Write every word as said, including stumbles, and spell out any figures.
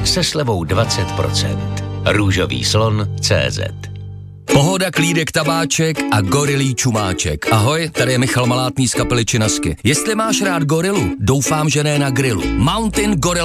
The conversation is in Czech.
se slevou dvacet procent. Růžový slon tečka cé zet. Pohoda, klídek, tabáček a gorilí čumáček. Ahoj, tady je Michal Malátný z kapely Činasky. Jestli máš rád gorilu, doufám, že ne na grilu. Mountain Gorilla